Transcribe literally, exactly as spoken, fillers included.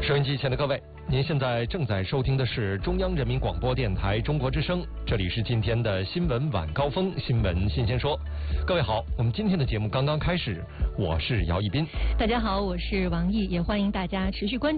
收音机前的各位，您现在正在收听的是中央人民广播电台中国之声，这里是今天的新闻晚高峰新闻新鲜说。各位好，我们今天的节目刚刚开始，我是姚一斌。 大家好，我是王毅，也欢迎大家持续关注